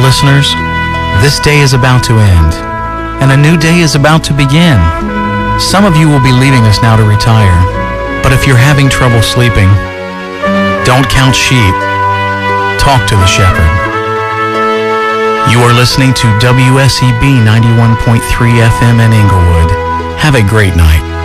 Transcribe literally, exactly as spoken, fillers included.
listeners, this day is about to end, and a new day is about to begin. Some of you will be leaving us now to retire, but if you're having trouble sleeping, don't count sheep. Talk to the shepherd. You are listening to W S E B ninety-one point three F M in Inglewood. Have a great night.